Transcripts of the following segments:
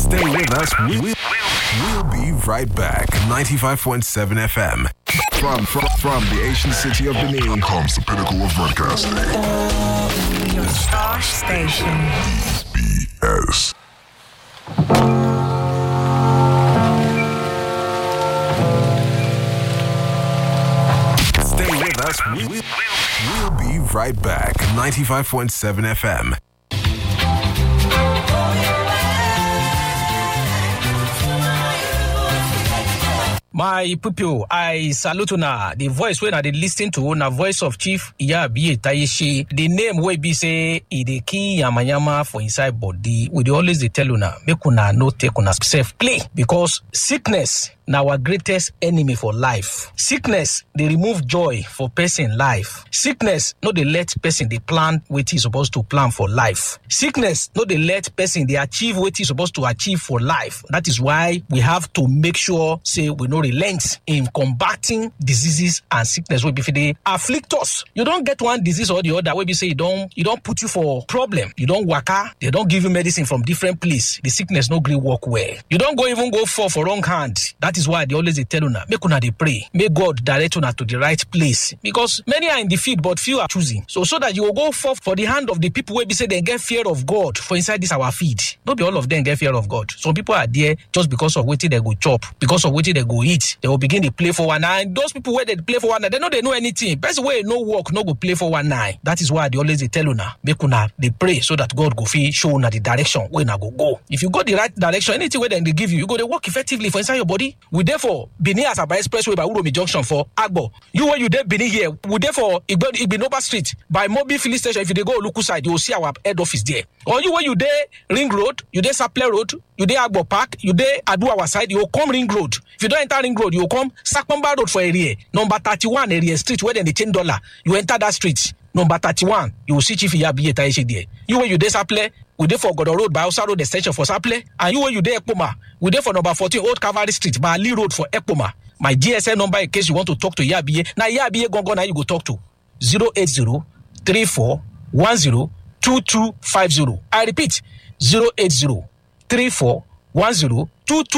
Stay with us. We'll be right back. 95.7 FM. From the ancient city of Benin comes the pinnacle of broadcasting. Your star station. BS. Stay with us. We'll be right back. 95.7 FM. My people, I salute una. The voice when I did listen to na voice of Chief Iyabi Tayeshi. The name wey be say e dey kill yamayama for inside body. We dey always dey tell una make una no take una self play because sickness na our greatest enemy for life. Sickness dey remove joy for person life. Sickness no dey let person dey plan wetin he supposed to plan for life. Sickness no dey let person dey achieve wetin he supposed to achieve for life. That is why we have to make sure say we no relent in combating diseases and sickness wey be say dey afflict us. You don get one disease or the other wey be say e don put you for problem. You don waka, they don give you medicine from different place. The sickness no gree work well. You don even go for wrong hand. That is why they always dey tell una make una dey pray. May God direct una to the right place because many are in the field but few are choosing. So that you will go for the hand of the people wey be say they get fear of God for inside this our feed. No be all of them get fear of God. Some people are there just because of wetin they go chop, because of wetin they go eat. They will begin to play for one eye. And those people where they play for one eye, they know anything. Best way no work, no go play for one eye. That is why they always dey tell una make una dey pray so that God go fit show una the direction where una go. If you go the right direction, anything where they give you, you go to work effectively for inside your body. We therefore Benin Asaba Expressway by Uromi Junction for Agbo. You where you dey Benin here, we therefore Igbinoba Street by Mobi Filling Station. If you dey go Oluku side, you will see our head office there. Or you where you dey Ring Road, you dey Saple Road, you dey Agbo Park, you dey Adu our side, you will come Ring Road. If you don't enter Ring Road, you will come Sakpamba Road for area. Number 31 area street where they change $10. You enter that street. Number 31, you will see Chief Iyabi Tayeshi there. You where you dey Saple, we dey for Godo Road by Hausa Road extension for Saple. And you where you dey Ekpoma, we dey for number 14 Old Cavalry Street by Ali Road for Ekpoma. My GSM number in case you want to talk to Iyabi. Now Iyabi gongo na you go talk to 080-3410-2250. I repeat 080-3410-2250.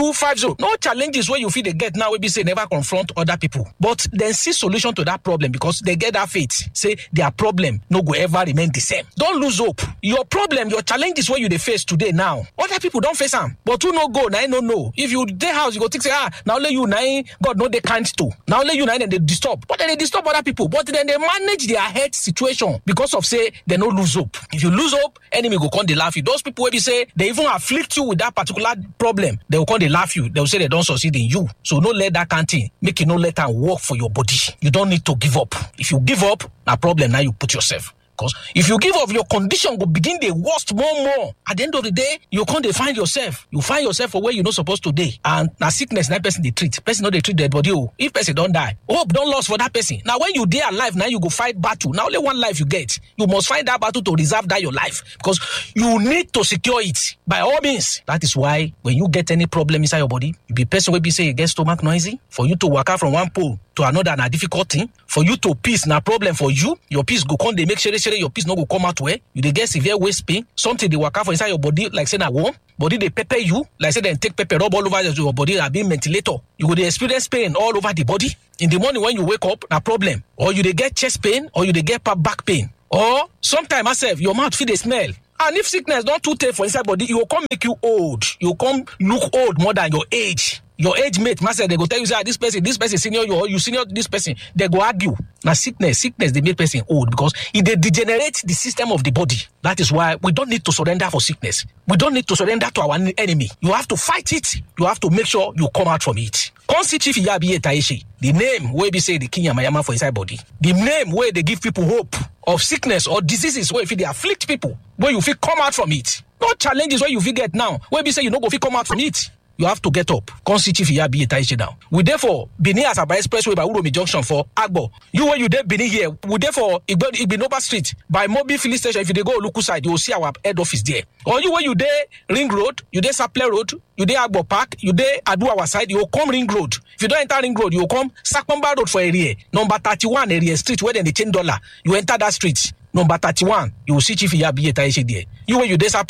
No challenges where you feel they get now will be say never confront other people. But then see solution to that problem because they get that faith. Say their problem no go ever remain the same. Don't lose hope. Your problem, your challenges where you they face today now. Other people don't face them. But who no go, now no know. If you dey house, you go think say, now only you now God know they can't do. Now only you now they disturb. But then they disturb other people. But then they manage their health situation because of say they no lose hope. If you lose hope, enemy go come they laugh you. Those people where you say they even afflict you with that particular problem. They will come, they laugh you. They will say they don't succeed in you. So no let that kind of thing make you no let them work for your body. You don't need to give up. If you give up, a problem now you put yourself. Because if you give up, your condition will begin the worst more. At the end of the day, you can't find yourself. You find yourself for where you're not supposed to be. And now sickness, that person they treat. Person not they treat dead body. If person don't die, hope don't lose for that person. Now when you dey alive, now you go fight battle. Now only one life you get. You must find that battle to reserve that your life. Because you need to secure it by all means. That is why when you get any problem inside your body, you be person will be say you get stomach noisy. For you to walk out from one pole to another na difficult thing. For you to peace na problem for you. Your peace go come they make sure your peace no go come out well. You dey get severe waist pain. Something they work out for inside your body like say na warm. Body they pepper you like say they take pepper rub all over your body and be ventilator. You go dey experience pain all over the body. In the morning when you wake up, na problem. Or you dey get chest pain or you dey get back pain. Or sometimes myself your mouth feel the smell. And if sickness don't too take for inside body, it will come make you old. You come look old more than your age. Your age mate, master, they go tell you, say, this person senior you, or you senior this person. They go argue. Now sickness, they make person old because it they degenerate the system of the body. That is why we don't need to surrender for sickness. We don't need to surrender to our enemy. You have to fight it. You have to make sure you come out from it. Chief Iyabi Tayeshi, the name where we say the king yamayama for inside body. The name where they give people hope of sickness or diseases where if they afflict people, where you feel come out from it. No challenges where you feel get now, where we say you no go feel come out from it. You have to get up. Chief Iyabi Tayeshi now. We therefore Benin Asaba Expressway by Uromi Junction for Agbo. You where you dey Benin here, we therefore Igbinoba Street by Mobi Filling Station. If you dey go Oluku side, you will see our head office there. Or you where you dey Ring Road, you dey Saple Road, you dey Agbo Park, you dey Adu our side, you will come Ring Road. If you don't enter Ring Road, you will come Sakpamba Road for area. Number 31 area street where they change $. You enter that street. Number 31, you will see Chief Iyabi Tayeshi there. You where you dey Saple,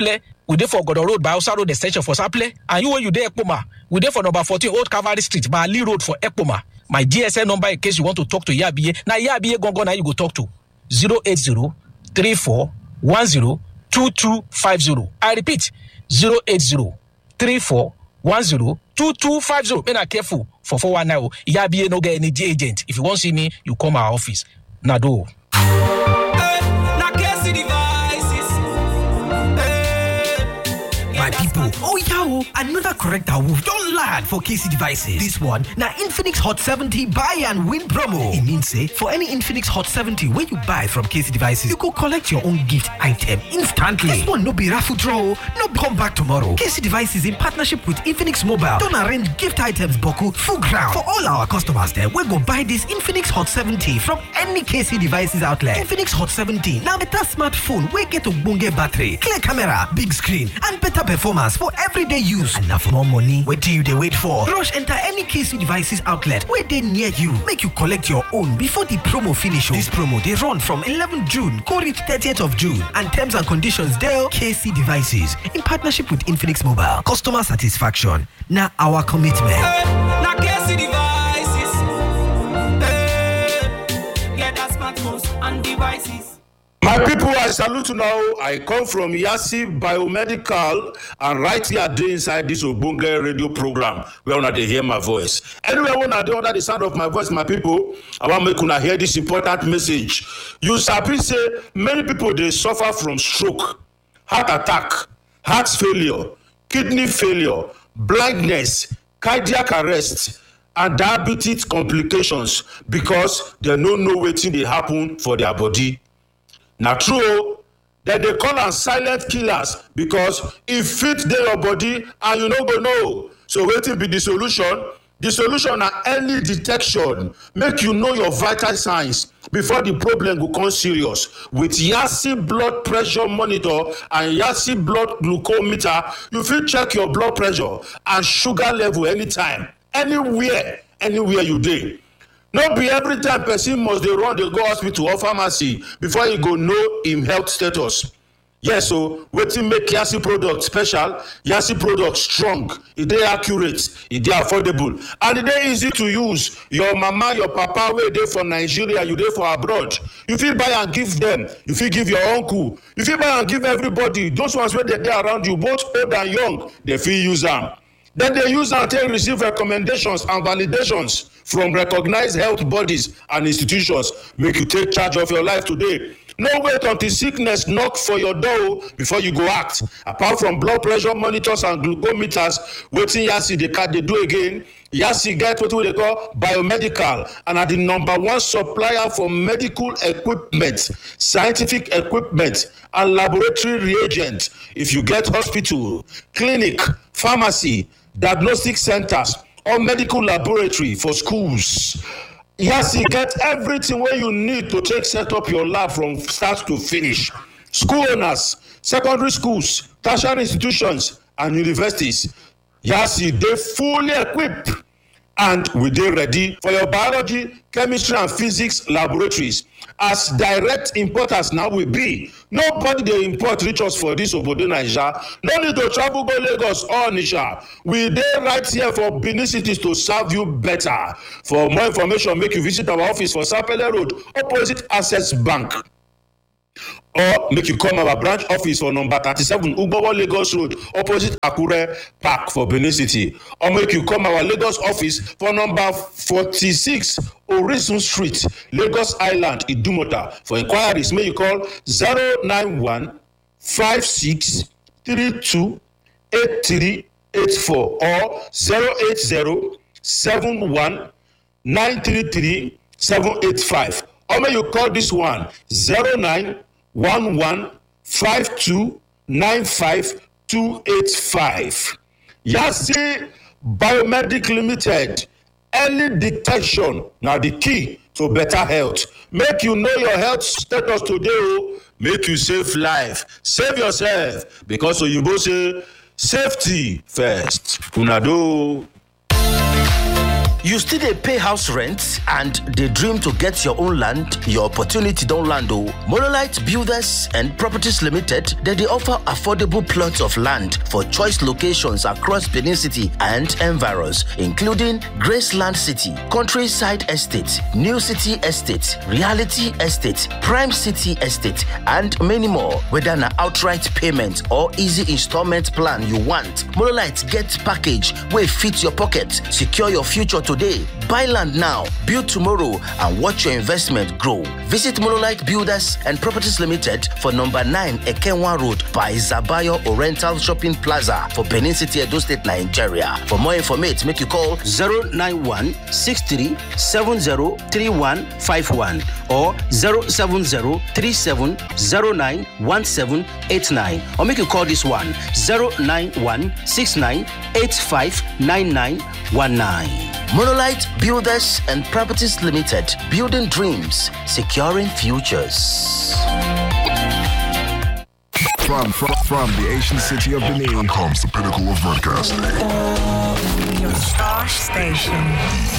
we dey for Godo Road by Hausa Road extension for Saple. And you when you dey Ekpoma, we dey for number 14 Old Cavalry Street by Ali Road for Ekpoma. My GSM number in case you want to talk to Yabiye. Now Yabiye gongo now you go talk to 080-3410-2250. I repeat 080-3410-2250. Make na careful for 419. Yabiye no get any agent. If you want to see me, you come our office. Nado. My people, oh yeah, another correct awoof don't land for KC Devices. This one, now Infinix Hot 70 buy and win promo. It means say, for any Infinix Hot 70 when you buy from KC Devices, you go collect your own gift item instantly. This one no be raffle draw, no come back tomorrow. KC Devices in partnership with Infinix Mobile don't arrange gift items boku full ground for all our customers there. We go buy this Infinix Hot 70 from any KC Devices outlet. Infinix Hot 70 now better smartphone we get a bunge battery, clear camera, big screen, and better performance for everyday use. And now for more money, what do you wait for? Rush enter any KC Devices outlet where they near you. Make you collect your own before the promo finish. This promo they run from 11 June, go reach 30th of June. And terms and conditions there. KC Devices in partnership with Infinix Mobile. Customer satisfaction. Now our commitment. Now KC Devices. Get that smartphones and devices. My people, I salute you now. I come from Yasi Biomedical, and right here dey inside this Obonge radio program where una dey hear my voice. Anywhere una dey under the sound of my voice, my people, I want make una hear this important message. You sabi say many people dey suffer from stroke, heart attack, heart failure, kidney failure, blindness, cardiac arrest, and diabetes complications because they no know wetin dey happen for their body. Now true, that they call am silent killers because it fit dey your body and you no go know. So wetin be the solution? The solution na early detection. Make you know your vital signs before the problem go come serious. With Yasi blood pressure monitor and Yasi blood glucometer, you fit check your blood pressure and sugar level anytime, anywhere you dey. No be every time person must dey run dey go hospital or pharmacy before you go know him health status. Yes, so wetin make Yasi product special? Yasi product strong, e dey accurate, e dey affordable, and e dey easy to use. Your mama, your papa wey dey for Nigeria, you dey for abroad, you fit buy and give them. You fit give your uncle. You fit buy and give everybody. Those ones wey dey around you, both old and young, they fit use am. Then they use and take receive recommendations and validations from recognized health bodies and institutions. Make you take charge of your life today. No wait until sickness knock for your door before you go act. Apart from blood pressure monitors and glucometers, wetin Yasi dey do again. Yasi get what they call biomedical and are the #1 supplier for medical equipment, scientific equipment, and laboratory reagents. If you get hospital, clinic, pharmacy, diagnostic centers, or medical laboratory for schools, Yasi get everything where you need to take set up your lab from start to finish. School owners, secondary schools, tertiary institutions, and universities, Yasi dey fully equipped and we dey ready for your biology, chemistry, and physics laboratories. As direct importers now we be, nobody dey import reach us for this obodo Naija. No need to travel go Lagos or Onitsha. We dey right here for Benin cities to serve you better. For more information, make you visit our office for Sapele Road, opposite Access Bank. Or make you come our branch office for number 37 Ugbowo Lagos Road, opposite Akure Park for Benin City. Or make you come our Lagos office for number 46 Orisun Street, Lagos Island, Idumota. For inquiries, may you call 091 56 32 8384 or 080 71 933 785. Or may you call this one 09115295 Yasi Biomedic Limited. Early detection now the key to better health. Make you know your health status today. Make you save life. Save yourself because you both say safety first. Unado. You still dey pay house rent and dey dream to get your own land? Your opportunity don land o. Monolite Builders and Properties Limited, they offer affordable plots of land for choice locations across Benin City and environs, including Graceland City, Countryside Estate, New City Estate, Reality Estate, Prime City Estate, and many more. Whether an outright payment or easy installment plan you want, Monolite get package wey fit your pocket. Secure your future today. Buy land now, build tomorrow, and watch your investment grow. Visit Monolite Builders and Properties Limited for number 9 Ekenwa Road by Zabayo Oriental Shopping Plaza for Benin City, Edo State, Nigeria. For more information, make you call 091-6370-3151 or 070-3709-1789, or make you call this one 091-6985-9919. Monolite Builders and Properties Limited, building dreams, securing futures. From the ancient city of Benin comes the pinnacle of broadcasting. Your star station.